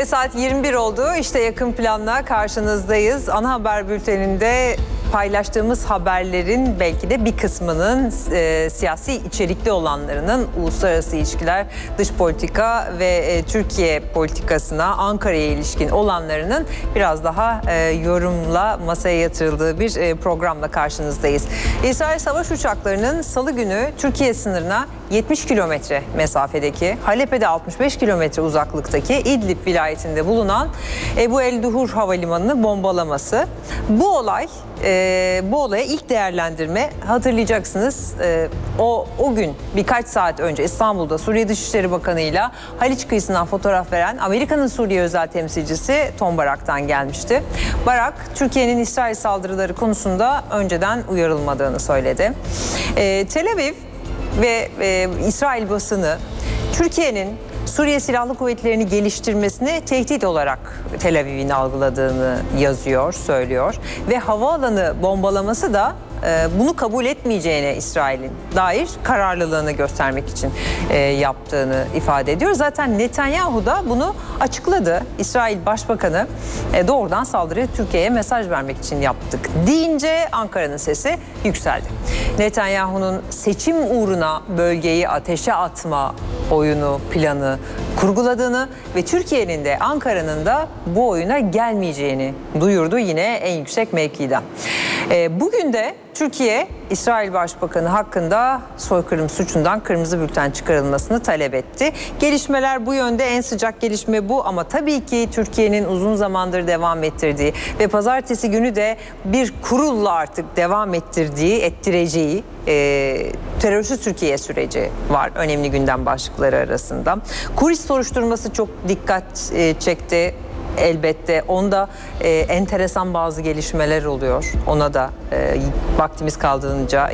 Ve saat 21 oldu. İşte yakın planla karşınızdayız. Ana haber bülteninde paylaştığımız haberlerin belki de bir kısmının siyasi içerikli olanlarının uluslararası ilişkiler, dış politika ve Türkiye politikasına, Ankara'ya ilişkin olanlarının biraz daha yorumla masaya yatırıldığı bir programla karşınızdayız. İsrail savaş uçaklarının salı günü Türkiye sınırına 70 kilometre mesafedeki, Halep'e de 65 kilometre uzaklıktaki İdlib vilayetinde bulunan Ebu El-Duhur Havalimanı'nı bombalaması. Bu olaya ilk değerlendirme, hatırlayacaksınız, o gün birkaç saat önce İstanbul'da Suriye Dışişleri Bakanı'yla Haliç kıyısından fotoğraf veren Amerika'nın Suriye özel temsilcisi Tom Barak'tan gelmişti. Barak, Türkiye'nin İsrail saldırıları konusunda önceden uyarılmadığını söyledi. Tel Aviv ve İsrail basını Türkiye'nin Suriye Silahlı Kuvvetleri'ni geliştirmesini tehdit olarak Tel Aviv'in algıladığını yazıyor, söylüyor. Ve havaalanı bombalaması da bunu kabul etmeyeceğine İsrail'in dair kararlılığını göstermek için yaptığını ifade ediyor. Zaten Netanyahu da bunu açıkladı. İsrail Başbakanı doğrudan saldırıyı Türkiye'ye mesaj vermek için yaptık deyince Ankara'nın sesi yükseldi. Netanyahu'nun seçim uğruna bölgeyi ateşe atma oyunu, planı kurguladığını ve Türkiye'nin de Ankara'nın da bu oyuna gelmeyeceğini duyurdu yine en yüksek mevkiden. Bugün de Türkiye, İsrail Başbakanı hakkında soykırım suçundan kırmızı bülten çıkarılmasını talep etti. Gelişmeler bu yönde, en sıcak gelişme bu ama tabii ki Türkiye'nin uzun zamandır devam ettirdiği ve pazartesi günü de bir kurulla artık devam ettireceği terörsüz Türkiye süreci var önemli gündem başlıkları arasında. Kuris soruşturması çok dikkat çekti. Elbette onda enteresan bazı gelişmeler oluyor. Ona da vaktimiz kaldığınca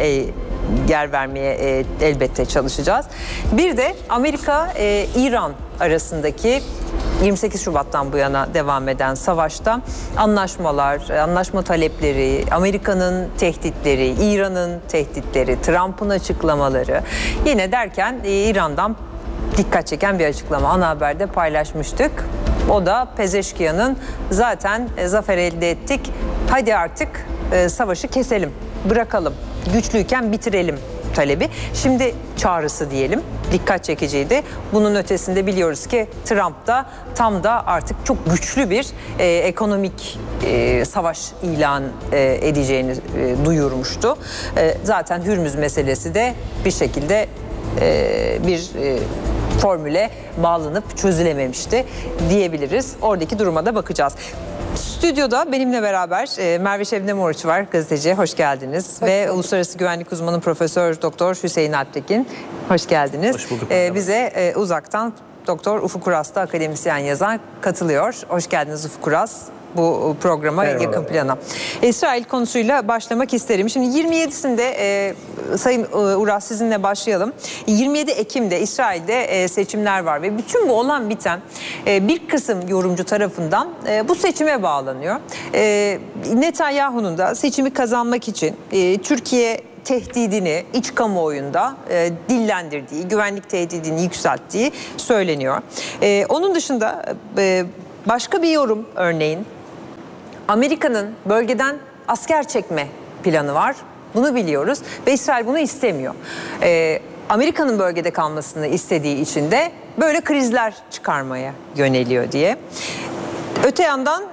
yer vermeye elbette çalışacağız. Bir de Amerika-İran arasındaki 28 Şubat'tan bu yana devam eden savaşta anlaşmalar, anlaşma talepleri, Amerika'nın tehditleri, İran'ın tehditleri, Trump'ın açıklamaları yine derken İran'dan dikkat çeken bir açıklama ana haberde paylaşmıştık. O da Pezeşkiyan'ın zaten zafer elde ettik, hadi artık savaşı keselim, bırakalım, güçlüyken bitirelim talebi. Şimdi çağrısı diyelim, dikkat çekiciydi. Bunun ötesinde biliyoruz ki Trump da tam da artık çok güçlü bir ekonomik savaş ilan edeceğini duyurmuştu. Zaten Hürmüz meselesi de bir şekilde bir formüle bağlanıp çözülememişti diyebiliriz. Oradaki duruma da bakacağız. Stüdyoda benimle beraber Merve Şebnem Oruç var, gazeteci. Hoş geldiniz. Ve uluslararası güvenlik uzmanı Profesör Doktor Hüseyin Alptekin. Hoş geldiniz. Hoş bulduk. Bize uzaktan Doktor Ufuk Uras da akademisyen yazar katılıyor. Hoş geldiniz Ufuk Uras. Bu programa yakın plana. İsrail konusuyla başlamak isterim. Şimdi 27'sinde Sayın Uras sizinle başlayalım. 27 Ekim'de İsrail'de seçimler var ve bütün bu olan biten bir kısım yorumcu tarafından bu seçime bağlanıyor. Netanyahu'nun da seçimi kazanmak için Türkiye tehdidini iç kamuoyunda dillendirdiği, güvenlik tehdidini yükselttiği söyleniyor. Onun dışında başka bir yorum, örneğin Amerika'nın bölgeden asker çekme planı var. Bunu biliyoruz ve İsrail bunu istemiyor. Amerika'nın bölgede kalmasını istediği için de böyle krizler çıkarmaya yöneliyor diye. Öte yandan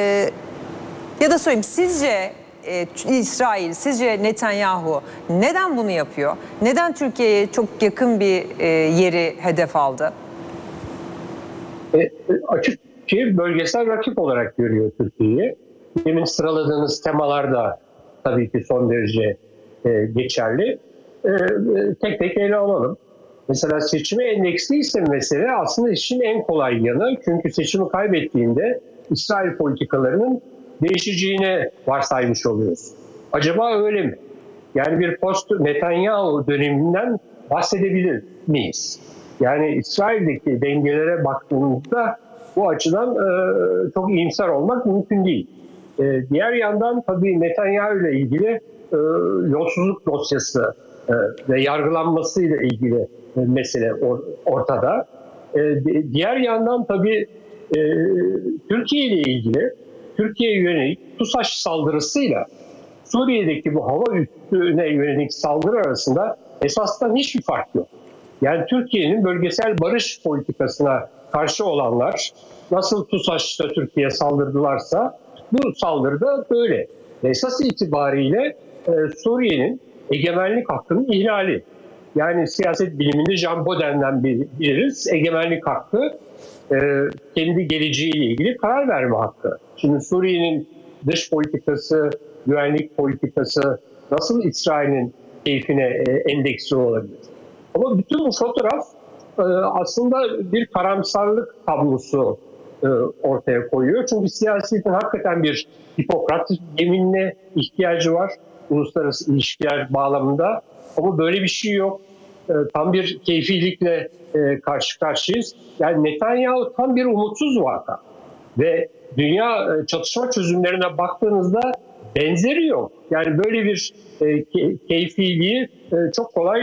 ya da söyleyeyim, sizce İsrail, sizce Netanyahu neden bunu yapıyor? Neden Türkiye'ye çok yakın bir yeri hedef aldı? Açık ki bölgesel rakip olarak görüyor Türkiye'yi. Demin sıraladığınız temalar da tabii ki son derece geçerli. Tek tek ele alalım. Mesela seçime endeksliyse mesele aslında işin en kolay yanı. Çünkü seçimi kaybettiğinde İsrail politikalarının değişeceğini varsaymış oluyoruz. Acaba öyle mi? Yani bir post Netanyahu döneminden bahsedebilir miyiz? Yani İsrail'deki dengelere baktığımızda bu açıdan çok iyimser olmak mümkün değil. Diğer yandan tabii Netanyahu ile ilgili yolsuzluk dosyası ve yargılanmasıyla ilgili mesele ortada. Diğer yandan tabii Türkiye ile ilgili, Türkiye'ye yönelik TUSAŞ saldırısıyla Suriye'deki bu hava üssüne yönelik saldırı arasında esasdan hiçbir fark yok. Yani Türkiye'nin bölgesel barış politikasına karşı olanlar nasıl TUSAŞ'ta Türkiye'ye saldırdılarsa bu saldırıda böyle. Esas itibariyle Suriye'nin egemenlik hakkının ihlali. Yani siyaset biliminde Jean Baudin'den biliriz. Egemenlik hakkı kendi geleceğiyle ilgili karar verme hakkı. Şimdi Suriye'nin dış politikası, güvenlik politikası nasıl İsrail'in keyfine endeksli olabilir? Ama bütün bu fotoğraf aslında bir karamsarlık tablosu ortaya koyuyor. Çünkü siyasetin hakikaten bir Hipokrat yeminine ihtiyacı var uluslararası ilişkiler bağlamında. Ama böyle bir şey yok. Tam bir keyfilikle karşı karşıyayız. Yani Netanyahu tam bir umutsuz vaka. Ve dünya çatışma çözümlerine baktığınızda benzeri yok. Yani böyle bir keyfiliği çok kolay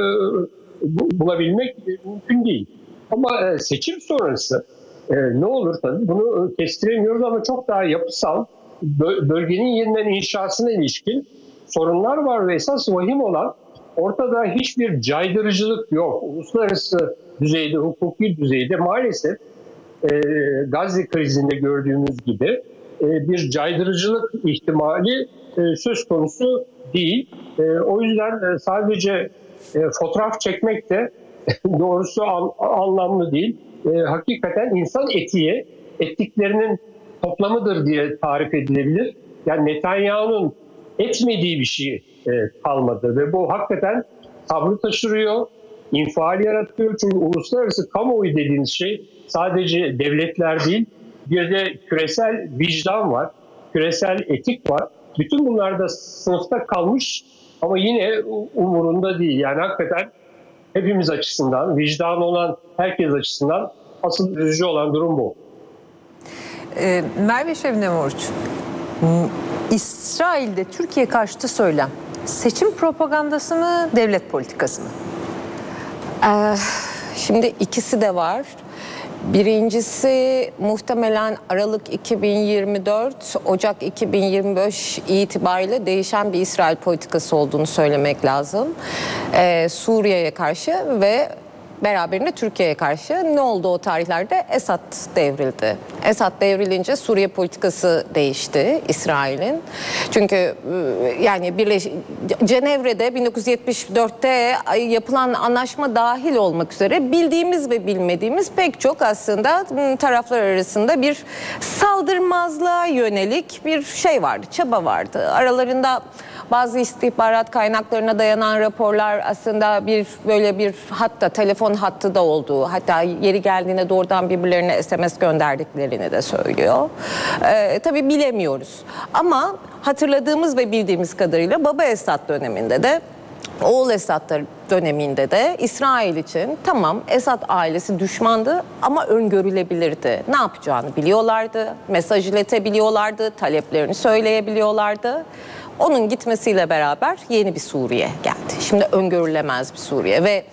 bulabilmek mümkün değil. Ama seçim sonrası ne olur tabii bunu kestiremiyoruz ama çok daha yapısal bölgenin yeniden inşasına ilişkin sorunlar var ve esas vahim olan ortada hiçbir caydırıcılık yok. Uluslararası düzeyde, hukuki düzeyde maalesef Gazze krizinde gördüğümüz gibi bir caydırıcılık ihtimali söz konusu değil. O yüzden sadece fotoğraf çekmek de doğrusu anlamlı değil. Hakikaten insan etiği, ettiklerinin toplamıdır diye tarif edilebilir. Yani Netanyahu'nun etmediği bir şey kalmadı ve bu hakikaten sabrı taşırıyor, infial yaratıyor. Çünkü uluslararası kamuoyu dediğiniz şey sadece devletler değil, bir de küresel vicdan var, küresel etik var. Bütün bunlar da sınıfta kalmış ama yine umurunda değil. Yani hakikaten hepimiz açısından, vicdanı olan herkes açısından asıl üzücü olan durum bu. Merve Şebnem Oruç, İsrail'de Türkiye karşıtı söylem seçim propagandası mı, devlet politikası mı? Şimdi ikisi de var. Birincisi muhtemelen Aralık 2024, Ocak 2025 itibariyle değişen bir İsrail politikası olduğunu söylemek lazım. Suriye'ye karşı ve beraberinde Türkiye'ye karşı. Ne oldu o tarihlerde? Esad devrildi. Esad devrilince Suriye politikası değişti İsrail'in. Çünkü yani Cenevre'de 1974'te yapılan anlaşma dahil olmak üzere bildiğimiz ve bilmediğimiz pek çok aslında taraflar arasında bir saldırmazlığa yönelik bir şey vardı, çaba vardı. Aralarında bazı istihbarat kaynaklarına dayanan raporlar aslında böyle bir hatta telefon hattı da olduğu, hatta yeri geldiğinde doğrudan birbirlerine SMS gönderdiklerini de söylüyor. Tabii bilemiyoruz. Ama hatırladığımız ve bildiğimiz kadarıyla Baba Esad döneminde de, oğul Esad döneminde de İsrail için tamam Esad ailesi düşmandı ama öngörülebilirdi. Ne yapacağını biliyorlardı, mesaj iletebiliyorlardı, taleplerini söyleyebiliyorlardı. Onun gitmesiyle beraber yeni bir Suriye geldi. Şimdi öngörülemez bir Suriye ve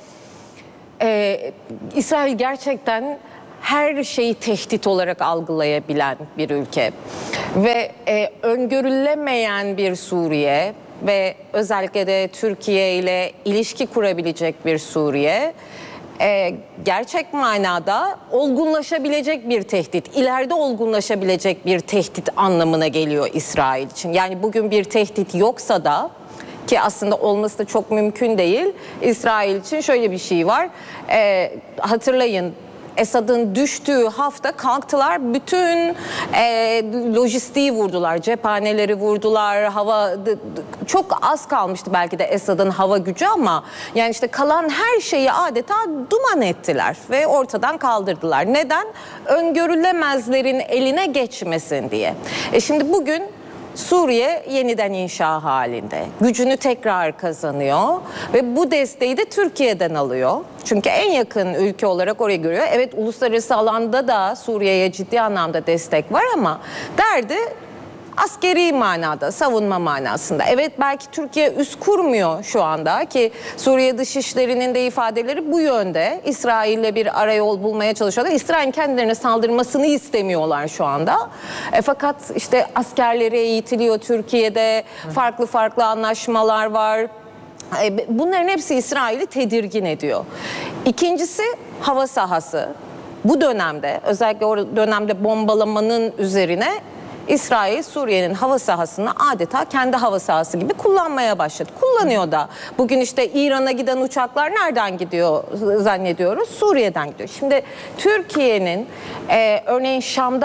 İsrail gerçekten her şeyi tehdit olarak algılayabilen bir ülke. Ve öngörülemeyen bir Suriye ve özellikle de Türkiye ile ilişki kurabilecek bir Suriye gerçek manada olgunlaşabilecek bir tehdit, ileride olgunlaşabilecek bir tehdit anlamına geliyor İsrail için. Yani bugün bir tehdit yoksa da, ki aslında olması da çok mümkün değil, İsrail için şöyle bir şey var. Hatırlayın, Esad'ın düştüğü hafta kalktılar, bütün lojistiği vurdular, cephaneleri vurdular, çok az kalmıştı belki de Esad'ın hava gücü ama yani işte kalan her şeyi adeta duman ettiler ve ortadan kaldırdılar. Neden? Öngörülemezlerin eline geçmesin diye. Şimdi bugün Suriye yeniden inşa halinde. Gücünü tekrar kazanıyor ve bu desteği de Türkiye'den alıyor. Çünkü en yakın ülke olarak oraya görüyor. Evet, uluslararası alanda da Suriye'ye ciddi anlamda destek var ama derdi askeri manada, savunma manasında. Evet, belki Türkiye üst kurmuyor şu anda ki Suriye Dışişleri'nin de ifadeleri bu yönde. İsrail'le bir arayol bulmaya çalışıyorlar. İsrail'in kendilerine saldırmasını istemiyorlar şu anda. Fakat işte askerleri eğitiliyor Türkiye'de, farklı anlaşmalar var. Bunların hepsi İsrail'i tedirgin ediyor. İkincisi hava sahası. Bu dönemde, özellikle o dönemde bombalamanın üzerine İsrail Suriye'nin hava sahasını adeta kendi hava sahası gibi kullanmaya başladı. Kullanıyor da. Bugün işte İran'a giden uçaklar nereden gidiyor zannediyoruz? Suriye'den gidiyor. Şimdi Türkiye'nin örneğin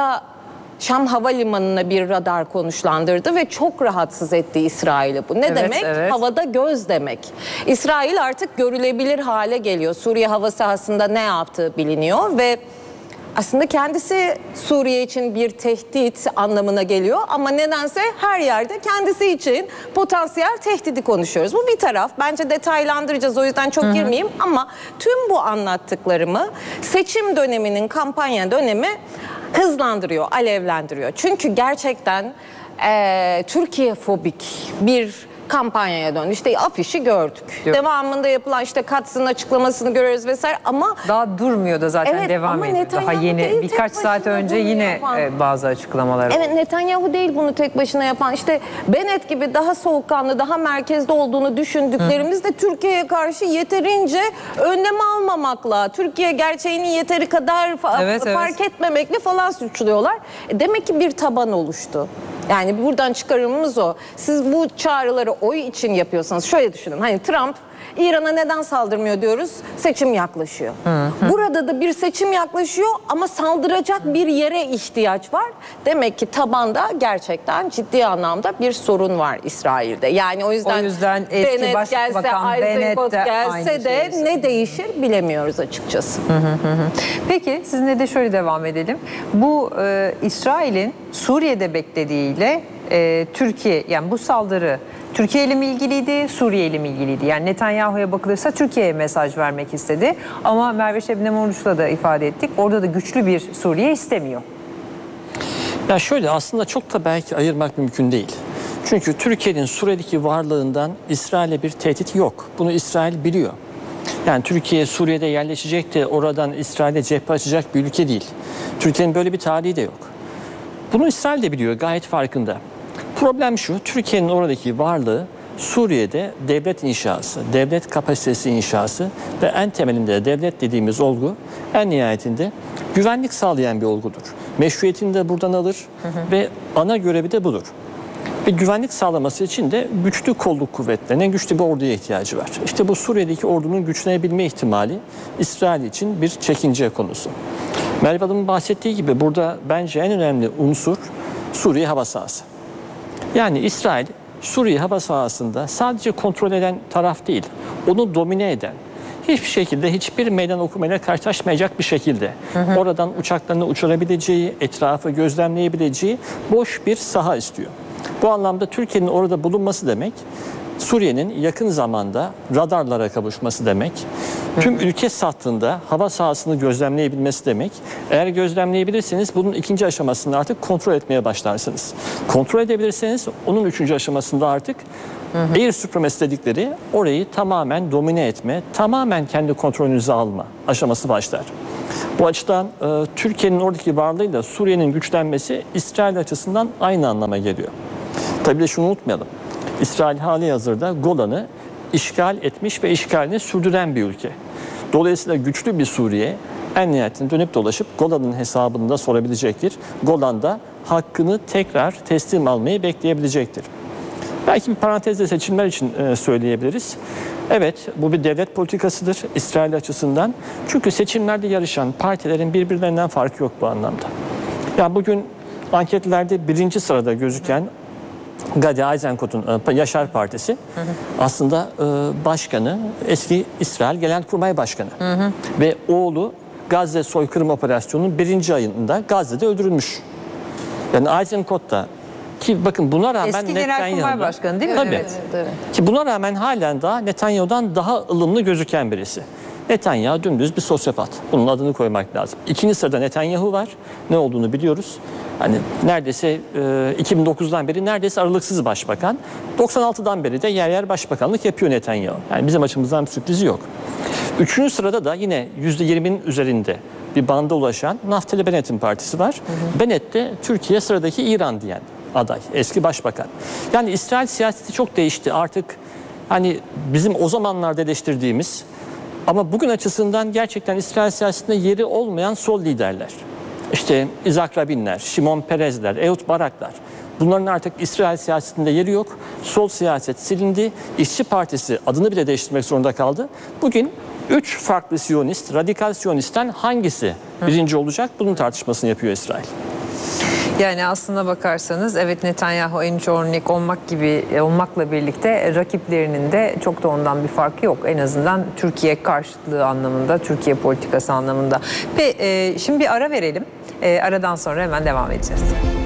Şam Havalimanı'na bir radar konuşlandırdı ve çok rahatsız etti İsrail'i bu. Ne demek? Evet. Havada göz demek. İsrail artık görülebilir hale geliyor. Suriye hava sahasında ne yaptığı biliniyor ve aslında kendisi Suriye için bir tehdit anlamına geliyor ama nedense her yerde kendisi için potansiyel tehdidi konuşuyoruz. Bu bir taraf. Bence detaylandıracağız, o yüzden çok girmeyeyim ama tüm bu anlattıklarımı seçim döneminin, kampanya dönemi hızlandırıyor, alevlendiriyor. Çünkü gerçekten Türkiye fobik bir kampanyaya döndü. İşte afişi gördük. Yok. Devamında yapılan işte Katz'ın açıklamasını görüyoruz vesaire ama Daha durmuyor da zaten, Evet, devam ama ediyor. Netanyahu Daha yeni değil, birkaç tek saat başına önce bunu yine yapan. bazı açıklamalar oldu. evet, Netanyahu değil bunu tek başına yapan. İşte Bennett gibi daha soğukkanlı, daha merkezde olduğunu düşündüklerimiz de Türkiye'ye karşı yeterince önlem almamakla, Türkiye gerçeğini yeteri kadar fark etmemekle falan suçluyorlar. Demek ki bir taban oluştu. Yani buradan çıkarımımız o. Siz bu çağrıları oy için yapıyorsanız şöyle düşünün. Hani Trump İran'a neden saldırmıyor diyoruz? Seçim yaklaşıyor. Burada da bir seçim yaklaşıyor ama saldıracak bir yere ihtiyaç var. Demek ki tabanda gerçekten ciddi anlamda bir sorun var İsrail'de. Yani o yüzden eski Bennett Başbakan gelse, Bennett Eisenkot de gelse aynı de şeyi ne değişir bilemiyoruz açıkçası. Peki sizinle de şöyle devam edelim. Bu İsrail'in Suriye'de beklediğiyle Türkiye, yani bu saldırı Türkiye ile mi ilgiliydi, Suriye ile mi ilgiliydi? Yani Netanyahu'ya bakılırsa Türkiye'ye mesaj vermek istedi. Ama Merve Şebnem Oruç'la da ifade ettik. Orada da güçlü bir Suriye istemiyor. Ya şöyle, aslında çok da belki ayırmak mümkün değil. Çünkü Türkiye'nin Suriye'deki varlığından İsrail'e bir tehdit yok. Bunu İsrail biliyor. Yani Türkiye Suriye'de yerleşecek de oradan İsrail'e cephe açacak bir ülke değil. Türkiye'nin böyle bir tarihi de yok. Bunu İsrail de biliyor, gayet farkında. Problem şu, Türkiye'nin oradaki varlığı Suriye'de devlet inşası, devlet kapasitesi inşası ve en temelinde devlet dediğimiz olgu en nihayetinde güvenlik sağlayan bir olgudur. Meşruiyetini de buradan alır ve ana görevi de budur. Ve güvenlik sağlaması için de güçlü kolluk kuvvetlerine, güçlü bir orduya ihtiyacı var. İşte bu Suriye'deki ordunun güçlenebilme ihtimali İsrail için bir çekince konusu. Merve Hanım'ın bahsettiği gibi burada bence en önemli unsur Suriye hava sahası. Yani İsrail Suriye hava sahasında sadece kontrol eden taraf değil, onu domine eden, hiçbir şekilde hiçbir meydan okumayla karşılaşmayacak bir şekilde oradan uçaklarını uçurabileceği, etrafı gözlemleyebileceği boş bir saha istiyor. Bu anlamda Türkiye'nin orada bulunması demek, Suriye'nin yakın zamanda radarlara kavuşması demek, tüm ülke sattığında hava sahasını gözlemleyebilmesi demek. Eğer gözlemleyebilirseniz bunun ikinci aşamasında artık kontrol etmeye başlarsınız. Kontrol edebilirseniz onun üçüncü aşamasında artık air supremacy dedikleri orayı tamamen domine etme, tamamen kendi kontrolünüze alma aşaması başlar. Bu açıdan Türkiye'nin oradaki varlığıyla Suriye'nin güçlenmesi İsrail açısından aynı anlama geliyor. Tabii de şunu unutmayalım. İsrail halihazırda Golan'ı işgal etmiş ve işgalini sürdüren bir ülke. Dolayısıyla güçlü bir Suriye en nihayetinde dönüp dolaşıp Golan'ın hesabını da sorabilecektir. Golan'da hakkını tekrar teslim almayı bekleyebilecektir. Belki bir parantezde seçimler için söyleyebiliriz. Evet, bu bir devlet politikasıdır İsrail açısından. Çünkü seçimlerde yarışan partilerin birbirlerinden farkı yok bu anlamda. Yani bugün anketlerde birinci sırada gözüken Gadi Eisenkot'un Yaşar Partisi aslında başkanı eski İsrail Genelkurmay Başkanı ve oğlu Gazze soykırım operasyonunun 1. ayında Gazze'de öldürülmüş. Yani Eisenkot da, ki bakın buna rağmen eski Genelkurmay Başkanı değil mi? Tabii. Evet. Ki buna rağmen halen daha Netanyahu'dan daha ılımlı gözüken birisi. Netanyahu dümdüz bir sosyopat. Bunun adını koymak lazım. İkinci sırada Netanyahu var. Ne olduğunu biliyoruz. Hani neredeyse 2009'dan beri neredeyse aralıksız başbakan. 96'dan beri de yer yer başbakanlık yapıyor Netanyahu. Yani bizim açımızdan bir sürprizi yok. Üçüncü sırada da yine %20'nin üzerinde bir banda ulaşan Naftali Bennett'in partisi var. Bennett de Türkiye sıradaki İran diyen aday, eski başbakan. Yani İsrail siyaseti çok değişti. Artık hani bizim o zamanlarda eleştirdiğimiz ama bugün açısından gerçekten İsrail siyasetinde yeri olmayan sol liderler. İşte Isaac Rabinler, Şimon Perezler, Ehud Baraklar. Bunların artık İsrail siyasetinde yeri yok. Sol siyaset silindi. İşçi Partisi adını bile değiştirmek zorunda kaldı. Bugün 3 farklı Siyonist, radikal Siyonist'ten hangisi birinci olacak? Bunun tartışmasını yapıyor İsrail. Yani aslına bakarsanız evet, Netanyahu en uç örnek olmakla birlikte rakiplerinin de çok da ondan bir farkı yok. En azından Türkiye karşıtlığı anlamında, Türkiye politikası anlamında. Ve şimdi bir ara verelim. Aradan sonra hemen devam edeceğiz.